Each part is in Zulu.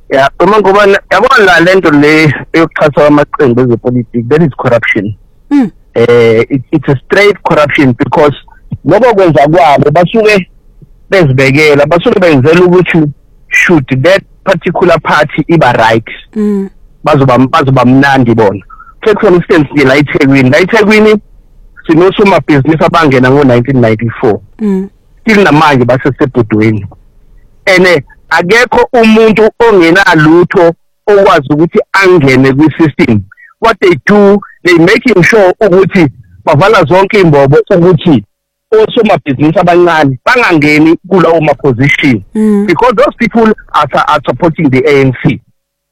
Yeah, ngoba yabona lento le yokuxhasa amaqembu ezepolitiki, that is corruption. It's a straight corruption because ngoba kwenza kwabo basuke bezibekela, basuke benzela ukuthi should that particular party iba right. Bazoba mnandi bona. Take for instance la eThekwini sinosomabhizinisi abangena ngo-1994. Still namanje basesebhodweni. And akekho umuntu ongenalutho okwazi ukuthi angene kwi-system. What they do, they making sure ukuthi bavala zonke imbobo ukuthi osomabhizinisi abancane bangangeni kulawo ma-position because those people are supporting the ANC.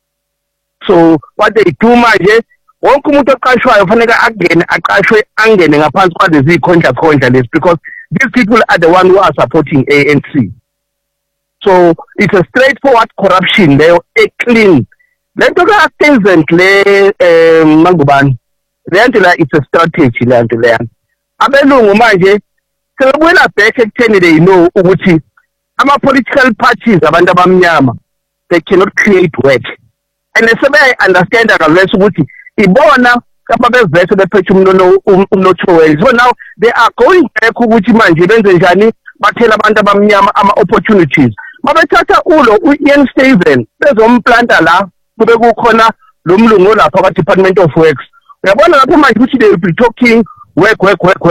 So what they do manje, wonke umuntu oqashwayo kufanele angene ngaphansi kwalezi ikhondla lezi because these people are the one who are supporting ANC. So it's a straightforward corruption leyo clean. Lento ka peasant le mangubani. Lento la it's a strategy lento leya. Abelungu manje sebuyela back ekutheni they know ukuthi ama political parties abantu abamnyama they cannot create work. And sebe understand akalesi ukuthi ibona ababevese bephethe umnotho. So now they are going back ukuthi manje benze njani bathela abantu abamnyama ama opportunities. Mabethatha Ian Steven bezomplanta la kube kukhona lo mlungu lapha kwa Department of Works. Uyabona lapho manje ukuthi they will be talking work.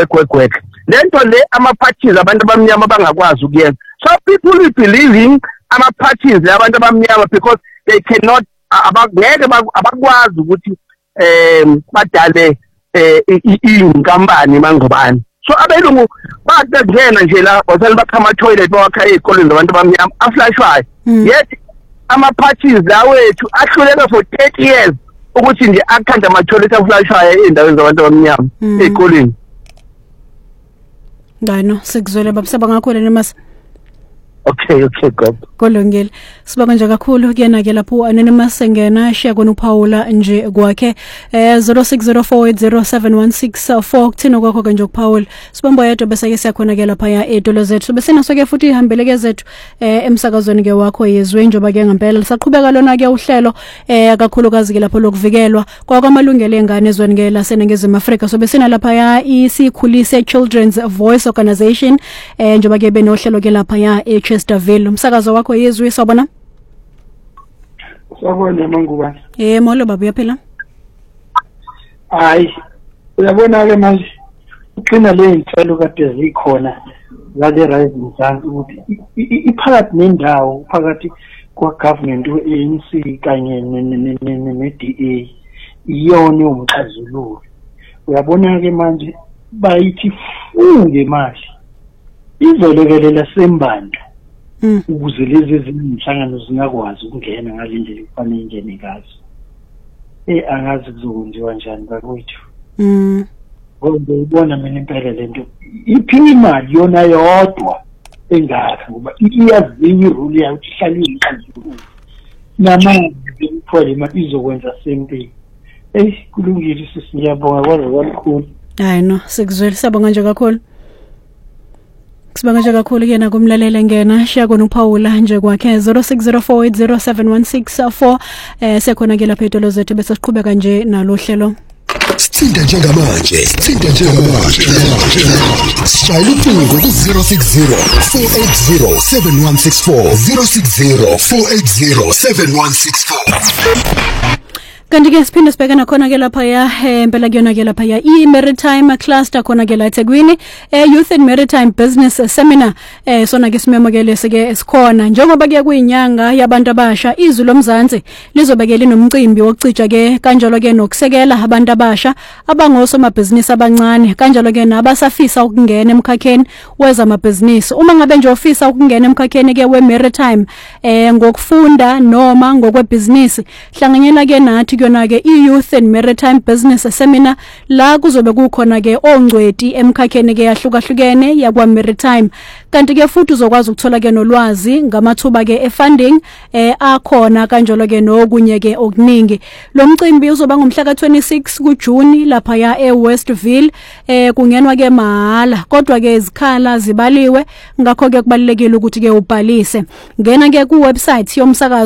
Lento le ama parties abantu abamnyama bangakwazi ukuyenza. So people will believing ama parties abantu abamnyama because they cannot abakwazi ukuthi badale inkampani mangobani. So abelungu bakungena nje la wasale bakha ama toilet bawakha ezikoleni zabantu abamnyama aflashwayo. Yet ama parties la wethu ahluleka for 30 years ukuthi nje akhanda ama toilet aflashwayo endaweni zabantu abamnyama ezikoleni. Ngano sikuzwele babusaba ngakhona nemase. Okay God. Kolongile. Sibonga nje kakhulu kuyena ke lapho anonymous engena share kona uPaula nje kwakhe 0604807164 kuthina kwakho ke nje uPaula. Sibombo yedwa bese ke siyakhona ke lapha ya edolo zethu. Bese naso ke futhi ihambeleke zethu emsakazweni ke wakho yezwe njoba ke ngempela lisaqhubeka lona ke uhlelo kakhulukazi ke lapho lokuvikelwa kwamalungelo engane ezweni ke laseNingizimu Afrika. So bese nalapha ya isikhulise Children's Voice Organization njoba ke benohlelo ke lapha ya Chesterville. Umsakazo wakho yezwe sabona? Sabona mangubani. Molo baba uyaphila? Hayi. Uyabona ke manje uqina le intshelo kade zikhona la le rising sun ukuthi iphakathi nendawo phakathi kwa government ANC kanye ne-DA iyona umxazululo. Uyabona ke manje bayithi funge manje izolekelela sembantu ukuze lezi ezinhlangano zingakwazi ukungena ngalindlela kufanele ingene ngazo. Angazi kuzokwenziwa njani bakwethu. Kodwa ubona mina impela lento iphi imali yona yodwa engaka ngoba iyazinya irule yayo ihlala iyiqanjulu. Namanje imphole imali izokwenza same. Kulungile sisiyabonga kwaze kakhulu. Hayi no sikuzwela sabonga nje kakhulu. Sibanga nje kakhulu yena kumlalela ngena share kona uPaula nje kwakhe 0604807164 sekhona ke lapha edolo zethu bese siqhubeka nje nalo hlelo. Sithinta njengamanje Shayela ucingo ku-060-480-7164 060-480-7164. Kanti ke siphinde sibhekana khona ke lapha ya impela kuyona ke lapha ya i-Maritime Cluster khona ke la eThekwini Youth and Maritime Business Seminar sona ke simemukele seke esikhona njengoba ke kuyinyanga yabantu abasha izwi lomzansi lizobekela nomcimbi wokucija ke kanjalo ke nokusekela abantu abasha abangosomabhizinisi abancane kanjalo ke nabasafisa ukungena emkhakheni weza amabhizinisi. Uma ngabe nje ofisa ukungena emkhakheni ke we-Maritime ngokufunda noma ngokwebhizinisi hlanganyela ke nathi kuyona ke i-Youth and Maritime Business Seminar la kuzobe kukhona ke ongcweti emkhakheni ke yahlukahlukene yakwa Maritime. Kanti ke futhi uzokwazi ukuthola ke nolwazi ngamathuba ke e-funding akhona kanjalo ke nokunye ke okuningi. Lo mcimbi uzoba ngomhla ka-26 kuJuni lapha ya eWestville kungenwa ke mahala kodwa ke izikhala zibaliwe ngakho ke kubalekile ukuthi ke ubhalise. Ngena ke ku website yomsakazo